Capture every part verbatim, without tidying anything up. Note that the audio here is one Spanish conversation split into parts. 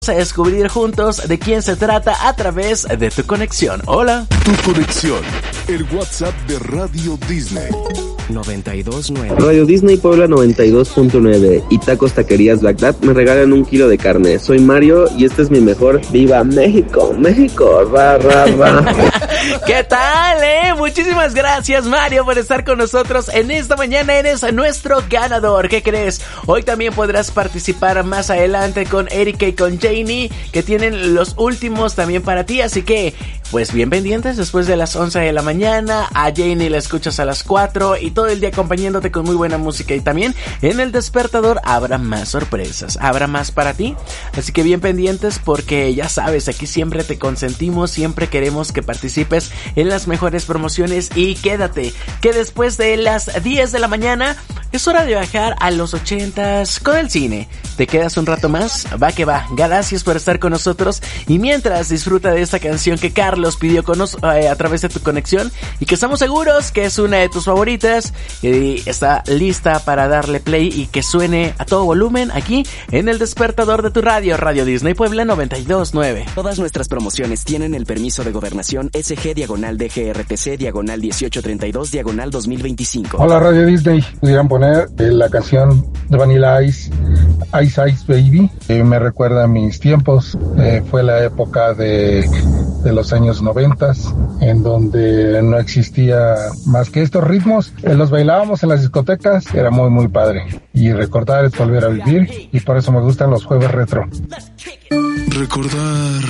a descubrir juntos de quién se trata a través de tu conexión. Hola. Tu conexión, el WhatsApp de Radio Disney. noventa y dos punto nueve. Radio Disney Puebla noventa y dos punto nueve y Tacos Taquerías Bagdad me regalan un kilo de carne. Soy Mario y este es mi mejor. ¡Viva México! ¡México! ¡Ra, ra, ra! ¿Qué tal, eh? Muchísimas gracias, Mario, por estar con nosotros en esta mañana. Eres nuestro ganador. ¿Qué crees? Hoy también podrás participar más adelante con Erika y con Janie, que tienen los últimos también para ti. Así que, pues bien pendientes después de las once de la mañana. A Janie la escuchas a las cuatro y todo el día acompañándote con muy buena música. Y también en el despertador habrá más sorpresas, habrá más para ti. Así que bien pendientes, porque ya sabes, aquí siempre te consentimos, siempre queremos que participes en las mejores promociones. Y quédate, que después de las diez de la mañana es hora de viajar a los ochentas con el cine. ¿Te quedas un rato más? Va que va. Gracias por estar con nosotros. Y mientras, disfruta de esta canción que Carlos pidió con nos, eh, a través de tu conexión, y que estamos seguros que es una de tus favoritas y está lista para darle play y que suene a todo volumen aquí en el despertador de tu radio, Radio Disney Puebla noventa y dos punto nueve. Todas nuestras promociones tienen el permiso de gobernación S G diagonal D G R T C diagonal dieciocho treinta y dos diagonal dos mil veinticinco. Hola Radio Disney, pudieran poner eh, la canción de Vanilla Ice, Ice Ice Baby. Eh, me recuerda a mis tiempos, eh, fue la época de, de los años noventas, en donde no existía más que estos ritmos, eh, los bailábamos en las discotecas, era muy muy padre. Y recordar es volver a vivir, y por eso me gustan los jueves retro. Recordar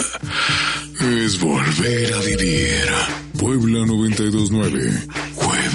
es volver a vivir. Puebla noventa y dos punto nueve. Jueves